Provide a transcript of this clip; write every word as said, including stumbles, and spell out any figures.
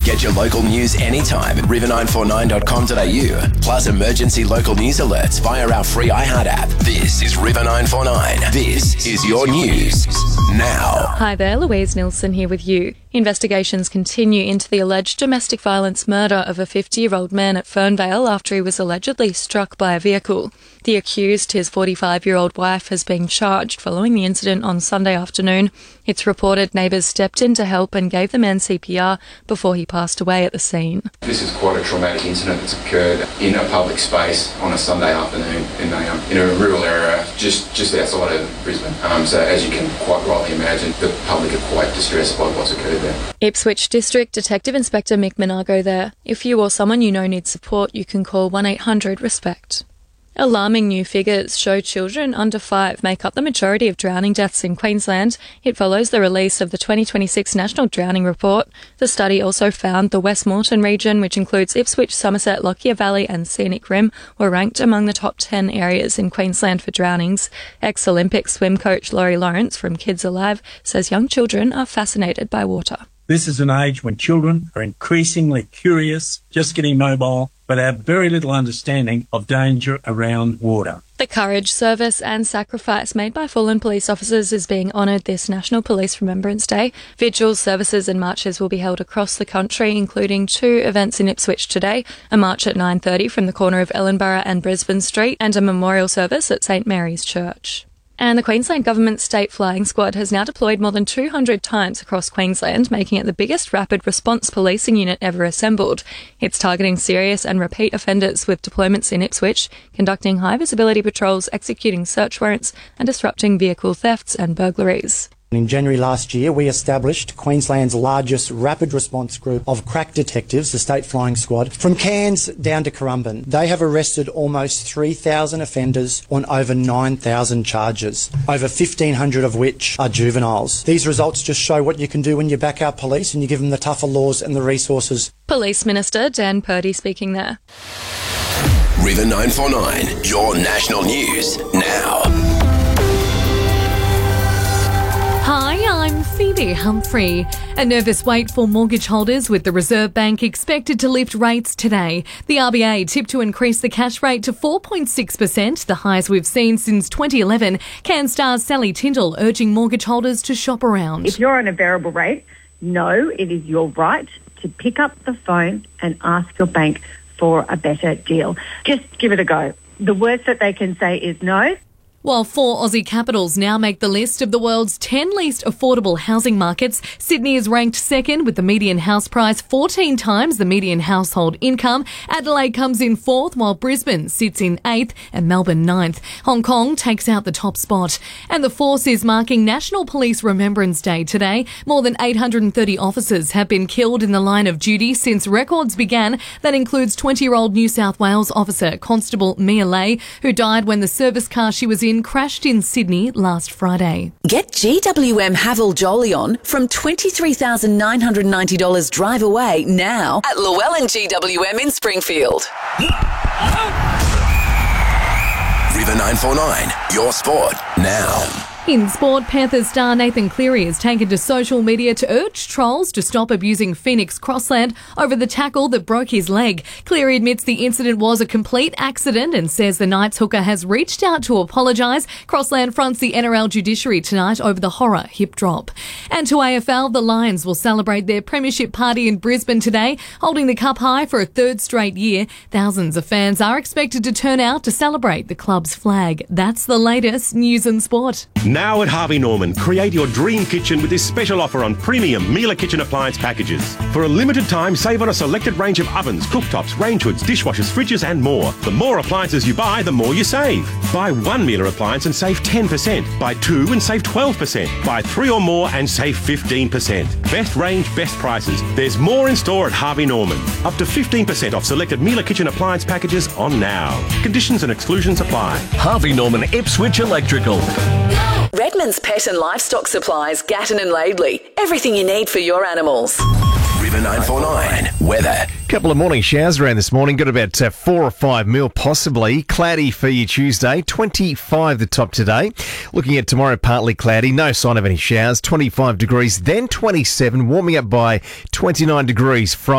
Get your local news anytime at river nine four nine dot com dot a u. Plus emergency local news alerts via our free iHeart app. This is River nine four nine. This is your news now. Hi there, Louise Nilsson here with you. Investigations continue into the alleged domestic violence murder of a fifty-year-old man at Fernvale after he was allegedly struck by a vehicle. The accused, his forty-five-year-old wife, has been charged following the incident on Sunday afternoon. It's reported neighbours stepped in to help and gave the man C P R before he passed away at the scene. This is quite a traumatic incident that's occurred in a public space on a Sunday afternoon in a, um, in a rural area just, just outside of Brisbane. Um, so as you can quite rightly imagine, the public are quite distressed by what's occurred there. Ipswich District Detective Inspector Mick Minago there. If you or someone you know needs support, you can call one eight hundred RESPECT. Alarming new figures show children under five make up the majority of drowning deaths in Queensland. It follows the release of the twenty twenty-six National Drowning Report. The study also found the West Moreton region, which includes Ipswich, Somerset, Lockyer Valley and Scenic Rim, were ranked among the top ten areas in Queensland for drownings. Ex-Olympic swim coach Laurie Lawrence from Kids Alive says young children are fascinated by water. This is an age when children are increasingly curious, just getting mobile, but have very little understanding of danger around water. The courage, service and sacrifice made by fallen police officers is being honoured this National Police Remembrance Day. Vigils, services and marches will be held across the country, including two events in Ipswich today, a march at nine thirty from the corner of Ellenborough and Brisbane Street and a memorial service at St Mary's Church. And the Queensland Government State Flying Squad has now deployed more than two hundred times across Queensland, making it the biggest rapid response policing unit ever assembled. It's targeting serious and repeat offenders with deployments in Ipswich, conducting high-visibility patrols, executing search warrants and disrupting vehicle thefts and burglaries. In January last year, we established Queensland's largest rapid response group of crack detectives, the State Flying Squad, from Cairns down to Currumbin. They have arrested almost three thousand offenders on over nine thousand charges, over fifteen hundred of which are juveniles. These results just show what you can do when you back our police and you give them the tougher laws and the resources. Police Minister Dan Purdy speaking there. River nine four nine, your national news now. Hi, I'm Phoebe Humphrey. A nervous wait for mortgage holders with the Reserve Bank expected to lift rates today. The R B A tipped to increase the cash rate to four point six percent, the highest we've seen since twenty eleven. CanStar's Sally Tyndall urging mortgage holders to shop around. If you're on a variable rate, no, it is your right to pick up the phone and ask your bank for a better deal. Just give it a go. The worst that they can say is no. While four Aussie capitals now make the list of the world's ten least affordable housing markets, Sydney is ranked second with the median house price fourteen times the median household income. Adelaide comes in fourth, while Brisbane sits in eighth and Melbourne ninth. Hong Kong takes out the top spot. And the Force is marking National Police Remembrance Day today. More than eight hundred thirty officers have been killed in the line of duty since records began. That includes twenty-year-old New South Wales officer Constable Mia Lay, who died when the service car she was in crashed in Sydney last Friday. Get G W M Haval Jolion from twenty-three thousand nine hundred ninety dollars drive away now at Llewellyn G W M in Springfield. River nine four nine, your sport now. In sport, Panthers star Nathan Cleary has taken to social media to urge trolls to stop abusing Phoenix Crossland over the tackle that broke his leg. Cleary admits the incident was a complete accident and says the Knights hooker has reached out to apologise. Crossland fronts the N R L judiciary tonight over the horror hip drop. And to A F L, the Lions will celebrate their premiership party in Brisbane today, holding the cup high for a third straight year. Thousands of fans are expected to turn out to celebrate the club's flag. That's the latest news and sport. Now at Harvey Norman, create your dream kitchen with this special offer on premium Miele kitchen appliance packages. For a limited time, save on a selected range of ovens, cooktops, range hoods, dishwashers, fridges and more. The more appliances you buy, the more you save. Buy one Miele appliance and save ten percent. Buy two and save twelve percent. Buy three or more and save fifteen percent. Best range, best prices. There's more in store at Harvey Norman. Up to fifteen percent off selected Miele kitchen appliance packages on now. Conditions and exclusions apply. Harvey Norman Ipswich Electrical. Redmond's Pet and Livestock Supplies, Gatton and Laidley. Everything you need for your animals. River nine four nine, weather. Couple of morning showers around this morning. Got about uh, four or five mil possibly. Cloudy for you Tuesday. twenty-five the top today. Looking at tomorrow, partly cloudy. No sign of any showers. twenty-five degrees, then twenty-seven. Warming up by twenty-nine degrees Friday.